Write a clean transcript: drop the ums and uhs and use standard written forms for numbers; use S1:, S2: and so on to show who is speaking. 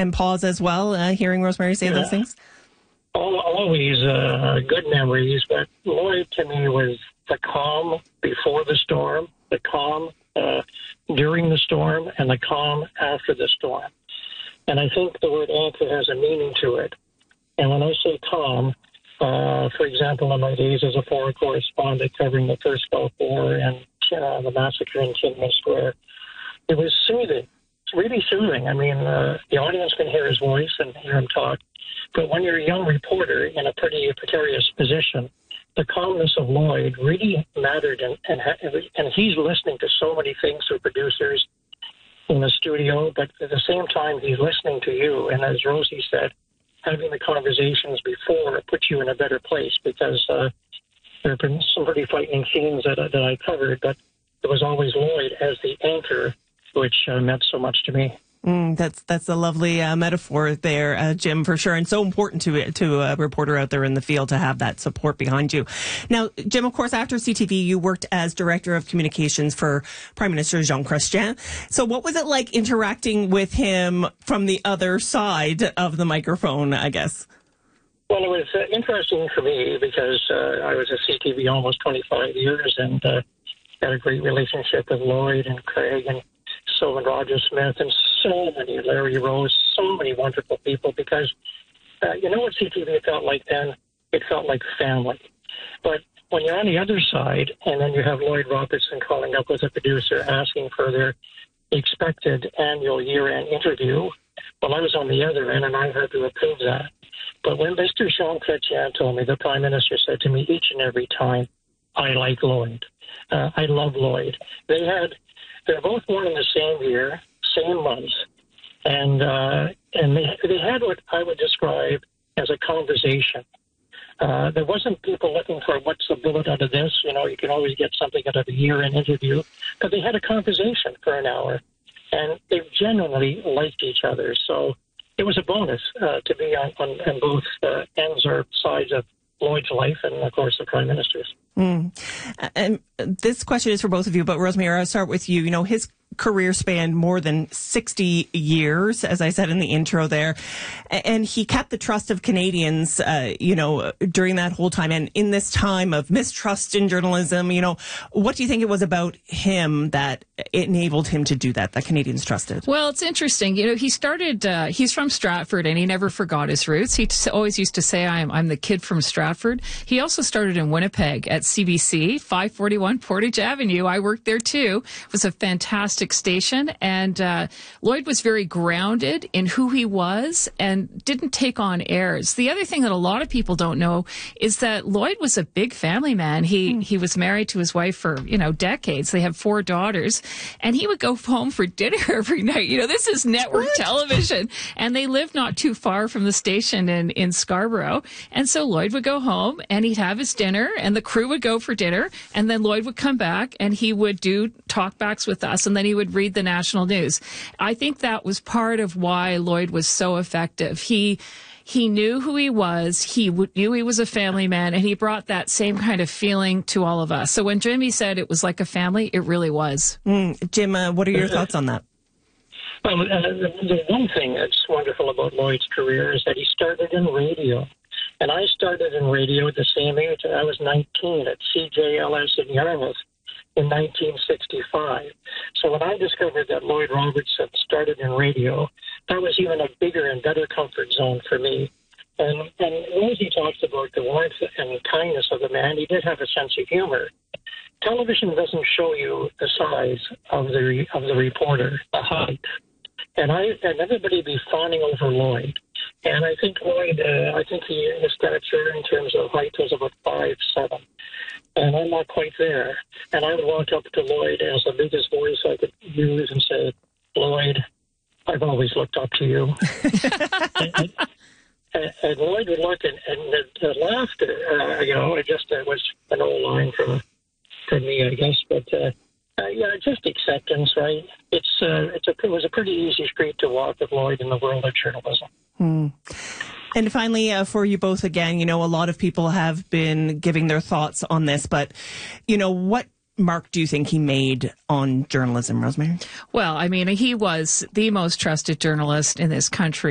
S1: and pause as well, hearing Rosemary say those things?
S2: Always good memories, but Lloyd to me was the calm before the storm, the calm during the storm, and the calm after the storm. And I think the word anchor has a meaning to it. And when I say calm, for example, in my days as a foreign correspondent covering the First Gulf War and the massacre in Tiananmen Square, it was soothing. It's really soothing. I mean, the audience can hear his voice and hear him talk. But when you're a young reporter in a pretty precarious position, the calmness of Lloyd really mattered. And he's listening to so many things through producers in the studio, but at the same time, he's listening to you. And as Rosie said, having the conversations before puts you in a better place, because there have been some pretty frightening scenes that I covered, but it was always Lloyd as the anchor, which meant so much to me.
S1: That's a lovely metaphor there, Jim, for sure, and so important to a reporter out there in the field to have that support behind you. Now, Jim, of course, after CTV, you worked as Director of Communications for Prime Minister Jean Chrétien. So what was it like interacting with him from the other side of the microphone, I guess?
S2: Well, it was interesting for me because I was at CTV almost 25 years and had a great relationship with Lloyd and Craig and Sylvan Rogers-Smith and so many, Larry Rose, so many wonderful people, because you know what CTV felt like then? It felt like family. But when you're on the other side and then you have Lloyd Robertson calling up with a producer asking for their expected annual year-end interview, well, I was on the other end and I had to approve that. But when Mr. Jean Chrétien told me, the Prime Minister said to me each and every time, I like Lloyd. I love Lloyd. They're both born in the same year, same month, and they had what I would describe as a conversation. There wasn't people looking for what's the bullet out of this. You know, you can always get something out of a year-end interview, but they had a conversation for an hour, and they genuinely liked each other. So it was a bonus to be on both ends or sides of Lloyd's life and, of course, the Prime Minister's.
S1: And this question is for both of you, but Rosemary, I'll start with you. You know, his career spanned more than 60 years, as I said in the intro there. And he kept the trust of Canadians, during that whole time. And in this time of mistrust in journalism, what do you think it was about him that enabled him to do that Canadians trusted?
S3: Well, it's interesting. He started, he's from Stratford and he never forgot his roots. He always used to say, I'm the kid from Stratford. He also started in Winnipeg at CBC, 541 Portage Avenue. I worked there too. It was a fantastic station, and Lloyd was very grounded in who he was and didn't take on airs. The other thing that a lot of people don't know is that Lloyd was a big family man. He was married to his wife for decades. They have 4 daughters, and he would go home for dinner every night. This is network television, and they lived not too far from the station in Scarborough. And so Lloyd would go home and he'd have his dinner, and the crew would go for dinner, and then Lloyd would come back and he would do talkbacks with us, and then he would read the national news. I think that was part of why Lloyd was so effective. He knew who he was. He knew he was a family man, and he brought that same kind of feeling to all of us. So when Jimmy said it was like a family, it really was.
S1: Jim, what are your thoughts on that?
S2: Well, the one thing that's wonderful about Lloyd's career is that he started in radio. And I started in radio at the same age. I was 19 at CJLS in Yarmouth in 1965. So when I discovered that Lloyd Robertson started in radio, that was even a bigger and better comfort zone for me. And Rosie talks about the warmth and kindness of the man. He did have a sense of humor. Television doesn't show you the size of the reporter, the height. And everybody be fawning over Lloyd. And I think Lloyd, his stature in terms of height was about 5'7". And I'm not quite there. And I would walk up to Lloyd as the biggest voice I could use and say, Lloyd, I've always looked up to you. and Lloyd would look, and the laughter, it was an old line from me, I guess. But, just acceptance, right? It was a pretty easy street to walk with Lloyd in the world of journalism.
S1: And finally, for you both again, a lot of people have been giving their thoughts on this, but, what mark do you think he made on journalism, Rosemary?
S3: Well, he was the most trusted journalist in this country.